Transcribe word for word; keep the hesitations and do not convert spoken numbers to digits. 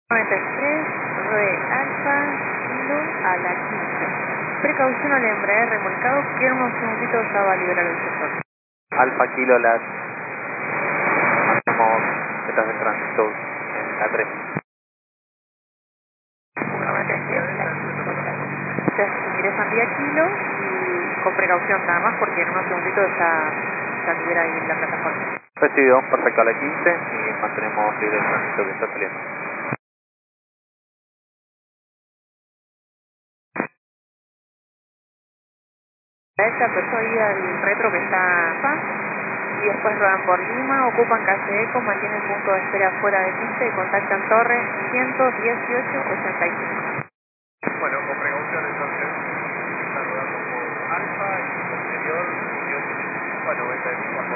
noventa y tres, Re Alfa, Kilo a la quince. Precaución al embrague remolcado, que unos segunditos ya va a liberar el sector. Alfa Kilo, las hacemos metas de tránsito en la tres. noventa y tres, la quince. Ya ingresan vía Kilo y con precaución nada más porque en unos segunditos ya, ya libera ahí la plataforma. Recibido, perfecto, a la quince y mantenemos libre el tránsito que está saliendo. Esta persona ahí al retro que está acá y después rodan por Lima, ocupan calle Eco, mantienen punto de espera fuera de pista y contactan Torre ciento dieciocho ochenta y cinco. Bueno, con precaución entonces, está rodando por Alfa y posterior dieciocho ochenta y cinco a noventa y cuatro.